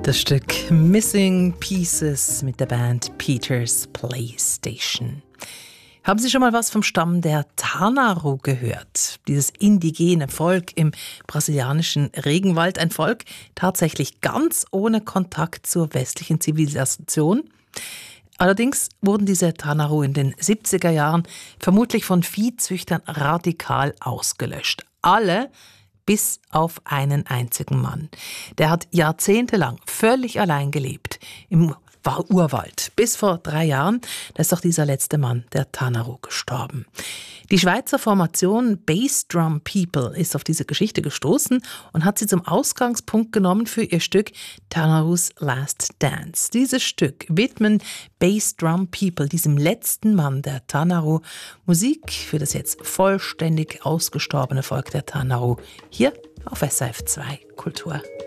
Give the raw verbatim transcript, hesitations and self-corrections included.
Das Stück Missing Pieces mit der Band Peter's Playstation. Haben Sie schon mal was vom Stamm der Tanaru gehört? Dieses indigene Volk im brasilianischen Regenwald. Ein Volk tatsächlich ganz ohne Kontakt zur westlichen Zivilisation. Allerdings wurden diese Tanaru in den siebziger Jahren vermutlich von Viehzüchtern radikal ausgelöscht. Alle bis auf einen einzigen Mann. Der hat jahrzehntelang völlig allein gelebt im Urwald. Bis vor drei Jahren, da ist auch dieser letzte Mann, der Tanaru, gestorben. Die Schweizer Formation Bass Drum People ist auf diese Geschichte gestoßen und hat sie zum Ausgangspunkt genommen für ihr Stück Tanaru's Last Dance. Dieses Stück widmen Bass Drum People diesem letzten Mann der Tanaru Musik für das jetzt vollständig ausgestorbene Volk der Tanaru hier auf S R F zwei Kultur.